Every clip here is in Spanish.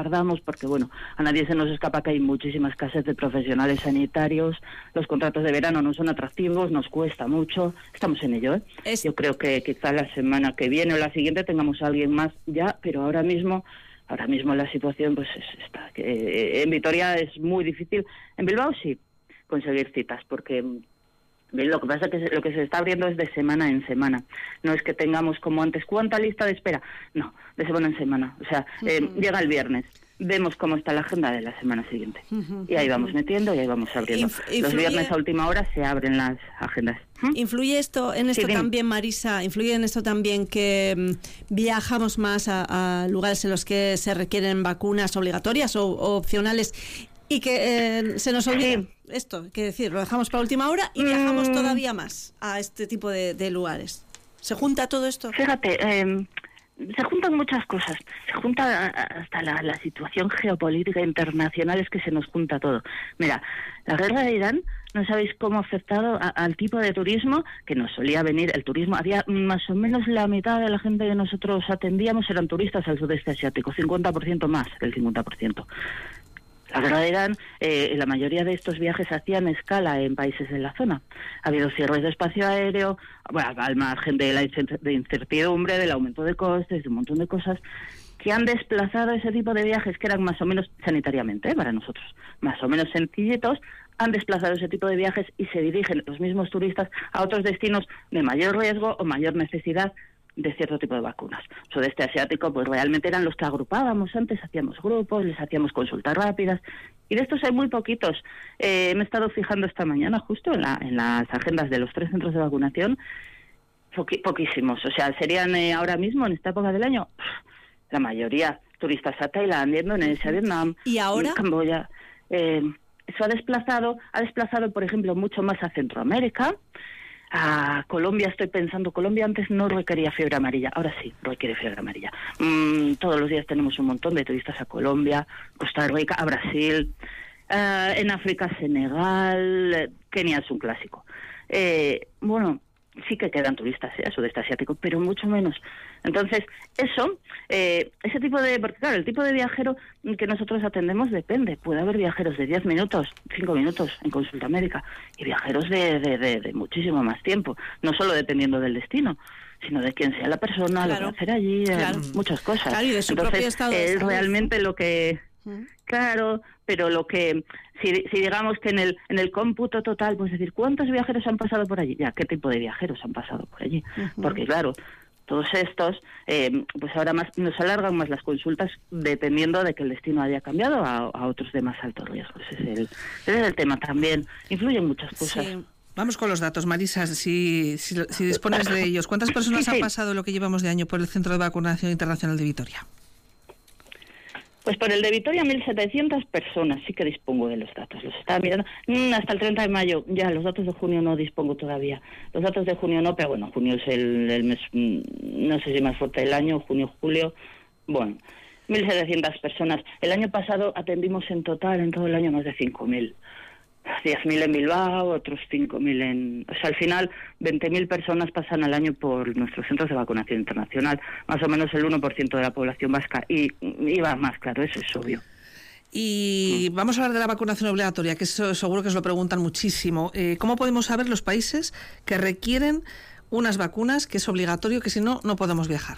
tardamos, porque bueno, a nadie se nos escapa que hay muchísimas escasez de profesionales sanitarios, los contratos de verano no son atractivos, nos cuesta mucho, estamos en ello, ¿eh? Yo creo que quizá la semana que viene o la siguiente tengamos a alguien más ya, pero ahora mismo la situación pues está, que en Vitoria es muy difícil, en Bilbao sí, conseguir citas, porque lo que pasa es que lo que se está abriendo es de semana en semana. No es que tengamos como antes, ¿cuánta lista de espera? No, de semana en semana. O sea, llega el viernes, vemos cómo está la agenda de la semana siguiente. Y ahí vamos metiendo y ahí vamos abriendo. Los viernes a última hora se abren las agendas. ¿Influye esto en esto también, Marisa? ¿Influye en esto también que viajamos más a lugares en los que se requieren vacunas obligatorias o opcionales? Y que se nos olvida esto, que decir, lo dejamos para última hora y viajamos todavía más a este tipo de lugares. ¿Se junta todo esto? Fíjate, se juntan muchas cosas. Se junta hasta la situación geopolítica internacional, es que se nos junta todo. Mira, la guerra de Irán, no sabéis cómo ha afectado al tipo de turismo que nos solía venir. El turismo, había más o menos la mitad de la gente que nosotros atendíamos eran turistas al sudeste asiático, 50% más del 50%. La guerra de Irán, la mayoría de estos viajes hacían escala en países de la zona. Ha habido cierres de espacio aéreo, bueno, al margen de la incertidumbre, del aumento de costes, de un montón de cosas que han desplazado ese tipo de viajes que eran más o menos sanitariamente, para nosotros, más o menos sencillitos, han desplazado ese tipo de viajes y se dirigen los mismos turistas a otros destinos de mayor riesgo o mayor necesidad de cierto tipo de vacunas. Sudeste asiático, pues realmente eran los que agrupábamos antes, hacíamos grupos, les hacíamos consultas rápidas, y de estos hay muy poquitos. Me he estado fijando esta mañana justo en las agendas de los 3 centros de vacunación, poquísimos. O sea, serían ahora mismo, en esta época del año, la mayoría turistas a Tailandia, Indonesia, Vietnam, ¿y ahora? Camboya. Eso ha desplazado, por ejemplo, mucho más a Centroamérica. A Colombia estoy pensando, Colombia antes no requería fiebre amarilla, ahora sí requiere fiebre amarilla. Todos los días tenemos un montón de turistas a Colombia, Costa Rica, a Brasil, en África, Senegal, Kenia es un clásico. Bueno, sí que quedan turistas a sudeste asiático, pero mucho menos. Entonces, ese tipo de... Porque claro, el tipo de viajero que nosotros atendemos depende. Puede haber viajeros de 10 minutos, 5 minutos en consulta médica, y viajeros de muchísimo más tiempo, no solo dependiendo del destino, sino de quién sea la persona, lo que hacer allí, muchas cosas. Claro, y de su propio estado de salud. Realmente lo que... Claro, pero lo que, si digamos que en el cómputo total, pues decir, ¿cuántos viajeros han pasado por allí? Ya, ¿qué tipo de viajeros han pasado por allí? Porque claro, todos estos, pues ahora más nos alargan más las consultas dependiendo de que el destino haya cambiado a otros de más alto riesgo. Ese es el tema también. Influyen muchas cosas. Sí. Vamos con los datos, Marisa, si dispones de ellos. ¿Cuántas personas han pasado lo que llevamos de año por el Centro de Vacunación Internacional de Vitoria? Pues por el de Vitoria, 1.700 personas, sí que dispongo de los datos. Los estaba mirando hasta el 30 de mayo, ya los datos de junio no dispongo todavía. Los datos de junio no, pero bueno, junio es el mes, no sé si más fuerte del año, junio, julio, bueno, 1.700 personas. El año pasado atendimos en total, en todo el año, más de 5.000. 10.000 en Bilbao, otros 5.000 en... O sea, al final, 20.000 personas pasan al año por nuestros centros de vacunación internacional, más o menos el 1% de la población vasca, y va más, claro, eso es obvio. Y vamos a hablar de la vacunación obligatoria, que eso seguro que os lo preguntan muchísimo. ¿Cómo podemos saber los países que requieren unas vacunas, que es obligatorio, que si no, no podemos viajar?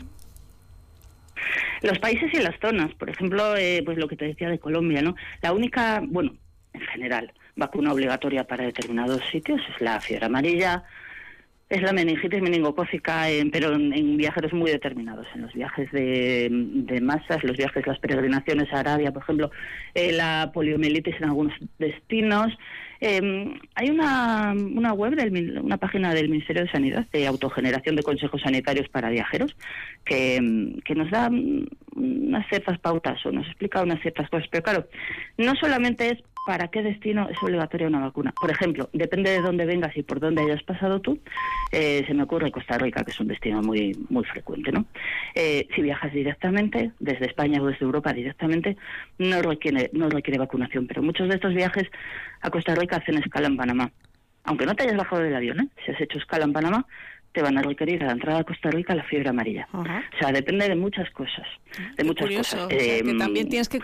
Los países y las zonas, por ejemplo, pues lo que te decía de Colombia, ¿no? La única, bueno, en general, vacuna obligatoria para determinados sitios es la fiebre amarilla, es la meningitis meningocócica, pero en viajeros muy determinados, en los viajes de masas, los viajes, las peregrinaciones a Arabia, por ejemplo, la poliomielitis en algunos destinos. Hay una web, una página del Ministerio de Sanidad de autogeneración de consejos sanitarios para viajeros que nos da unas ciertas pautas o nos explica unas ciertas cosas, pero claro, no solamente es para qué destino es obligatoria una vacuna. Por ejemplo, depende de dónde vengas y por dónde hayas pasado tú. Se me ocurre Costa Rica, que es un destino muy muy frecuente, ¿no? Si viajas directamente, desde España o desde Europa directamente, no requiere vacunación, pero muchos de estos viajes a Costa Rica hacen escala en Panamá. Aunque no te hayas bajado del avión, si has hecho escala en Panamá, te van a requerir a la entrada a Costa Rica la fiebre amarilla. O sea, depende de muchas cosas. De muchas cosas. O sea, que también tienes que